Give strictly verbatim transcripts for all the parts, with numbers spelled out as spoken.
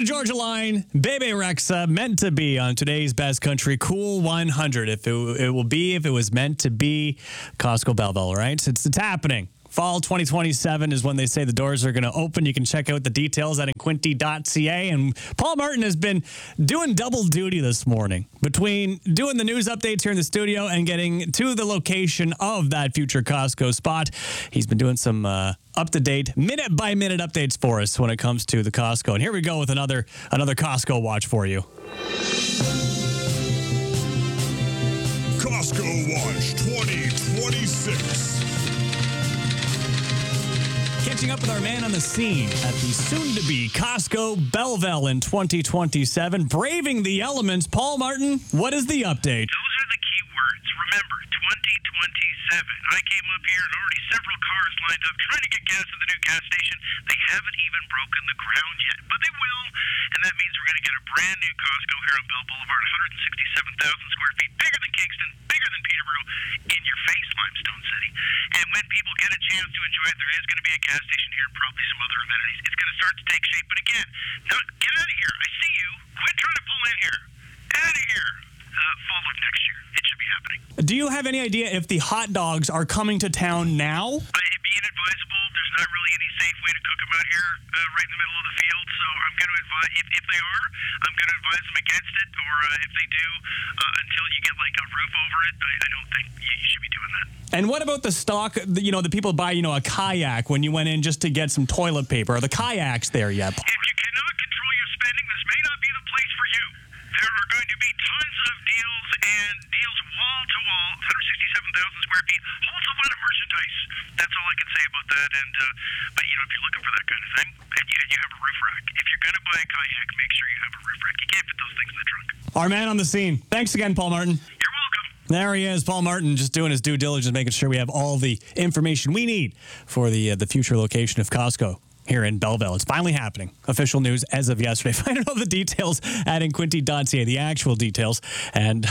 Florida Georgia Line, Bebe Rexha, meant to be on today's Best Country Cool one hundred. If it, it will be, if it was meant to be, Costco Belleville, right? It's, it's happening. Fall twenty twenty-seven is when they say the doors are going to open. You can check out the details at inquinty dot c a. And Paul Martin has been doing double duty this morning between doing the news updates here in the studio and getting to the location of that future Costco spot. He's been doing some uh, up-to-date, minute-by-minute updates for us when it comes to the Costco. And here we go with another another Costco watch for you. Costco Watch twenty twenty-six. Catching up with our man on the scene at the soon-to-be Costco Belleville in twenty twenty-seven. Braving the elements. Paul Martin, what is the update? Those are the key words. Remember, twenty twenty-seven. I came up here and already several cars lined up trying to get gas at the new gas station. They haven't even broken the ground yet, but they will. And that means we're going to get a brand new Costco here on Bell Boulevard, one hundred sixty-seven thousand square feet, bigger than Kingston, bigger than Peterborough, in your face, Limestone City. And when people get a chance to enjoy it, there is going to be a gas station here and probably some other amenities. It's going to start to take shape. But again, no, get out of here. I see you. Quit trying to pull in here. Out of here. Uh, fall of next year. It should be happening. Do you have any idea if the hot dogs are coming to town now? Uh, it being advisable, there's not really any safe way to cook them out here uh, right in the middle of the field. So I'm going to advise, if, if they are, I'm going to advise them against it. Or uh, if they do, uh, until you get like a roof over it, I, I don't think you, you should be doing that. And what about the stock, you know, the people buy, you know, a kayak when you went in just to get some toilet paper? Are the kayaks there yet? If you cannot control your spending, this may not be the place for you. There are going to be tons of deals and deals wall to wall, one hundred sixty-seven thousand square feet, holds a lot of merchandise. That's all I can say about that. And uh, but you know, if you're looking for that kind of thing, and you, and you have a roof rack, if you're going to buy a kayak, make sure you have a roof rack. You can't fit those things in the trunk. Our man on the scene. Thanks again, Paul Martin. You're welcome. There he is, Paul Martin, just doing his due diligence, making sure we have all the information we need for the uh, the future location of Costco here in Belleville. It's finally happening. Official news as of yesterday. Find out all the details at inquinty dot c a, the actual details, and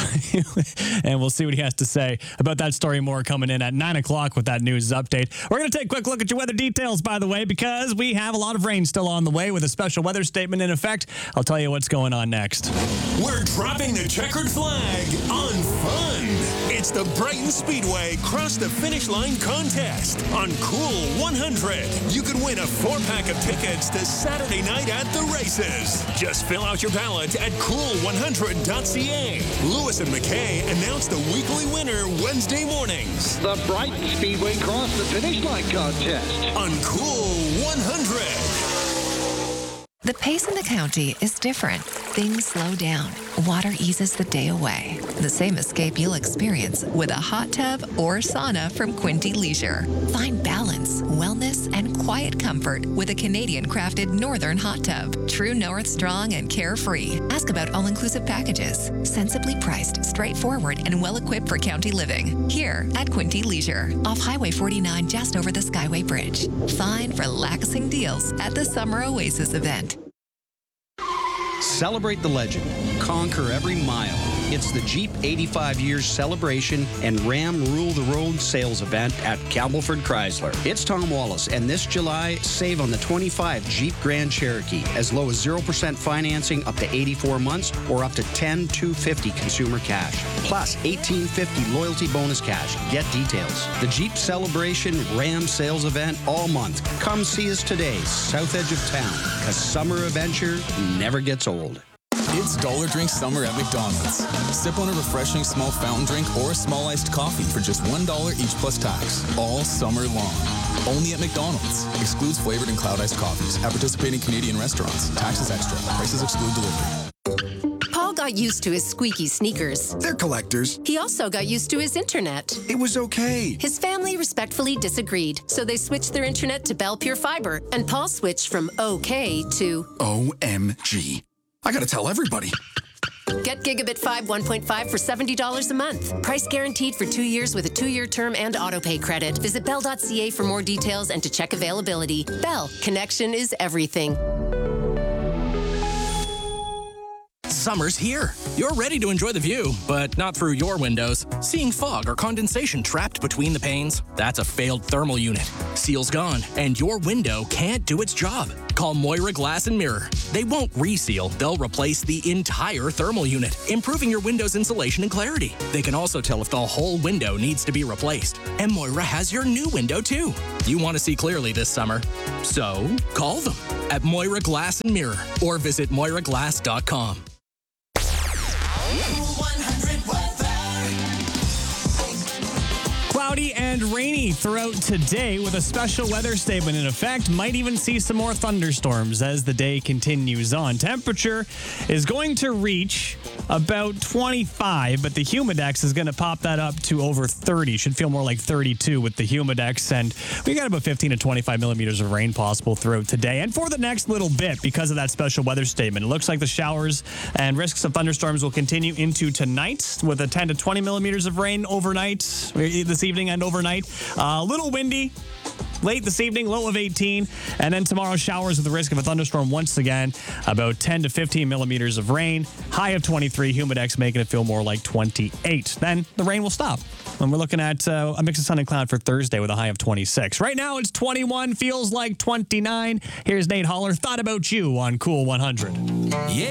and we'll see what he has to say about that story. More coming in at nine o'clock with that news update. We're going to take a quick look at your weather details, by the way, because we have a lot of rain still on the way with a special weather statement in effect. I'll tell you what's going on next. We're dropping the checkered flag on fun. It's the Brighton Speedway Cross the Finish Line contest on Cool one hundred. You can win a four-pack of tickets to Saturday night at the races. Just fill out your ballot at cool one hundred dot c a. Lewis and McKay announce the weekly winner Wednesday mornings The Brighton Speedway Cross the Finish Line contest. on Cool one hundred. The pace in the county is different. Things slow down. Water eases the day away. The same escape you'll experience with a hot tub or sauna from Quinte Leisure. Find balance, wellness, and quiet comfort with a Canadian-crafted Northern hot tub. True North strong and carefree. Ask about all-inclusive packages. Sensibly priced, straightforward, and well-equipped for county living. Here at Quinte Leisure, off Highway forty-nine just over the Skyway Bridge. Find relaxing deals at the Summer Oasis event. Celebrate the legend. Conquer every mile. It's the Jeep eighty-five years celebration and Ram Rule the Road sales event at Campbellford Chrysler. It's Tom Wallace, and this July, save on the twenty-five Jeep Grand Cherokee, as low as zero percent financing up to eighty-four months or up to ten thousand two hundred fifty dollars consumer cash, plus eighteen fifty loyalty bonus cash. Get details. The Jeep Celebration Ram sales event all month. Come see us today, south edge of town, because summer adventure never gets old. It's Dollar Drink Summer at McDonald's. Sip on a refreshing small fountain drink or a small iced coffee for just one dollar each plus tax, all summer long. Only at McDonald's. Excludes flavored and cloud iced coffees. At participating Canadian restaurants. Taxes extra. Prices exclude delivery. Paul got used to his squeaky sneakers. They're collectors. He also got used to his internet. It was okay. His family respectfully disagreed, so they switched their internet to Bell Pure Fiber, and Paul switched from okay to O M G. I gotta tell everybody. Get Gigabit five one point five for seventy dollars a month. Price guaranteed for two years with a two-year term and autopay credit. Visit bell dot c a for more details and to check availability. Bell, connection is everything. Summer's here. You're ready to enjoy the view, but not through your windows. Seeing fog or condensation trapped between the panes? That's a failed thermal unit. Seal's gone, and your window can't do its job. Call Moira Glass and Mirror. They won't reseal, they'll replace the entire thermal unit, improving your window's insulation and clarity. They can also tell if the whole window needs to be replaced. And Moira has your new window too. You want to see clearly this summer? So call them at Moira Glass and Mirror or visit moira glass dot com. Cloudy and rainy throughout today with a special weather statement in effect. Might even see some more thunderstorms as the day continues on. Temperature is going to reach about twenty-five, but the Humidex is going to pop that up to over thirty. Should feel more like thirty-two with the Humidex. And we got about fifteen to twenty-five millimeters of rain possible throughout today. And for the next little bit, because of that special weather statement, it looks like the showers and risks of thunderstorms will continue into tonight with a ten to twenty millimeters of rain overnight, this evening and overnight. A uh, little windy late this evening, low of eighteen. And then tomorrow, showers with the risk of a thunderstorm once again, about ten to fifteen millimeters of rain, high of twenty-three, Humidex making it feel more like twenty-eight. Then the rain will stop. And we're looking at uh, a mix of sun and cloud for Thursday with a high of twenty-six. Right now, it's twenty-one, feels like twenty-nine. Here's Nate Holler, Thought About You on Cool one hundred. Yeah.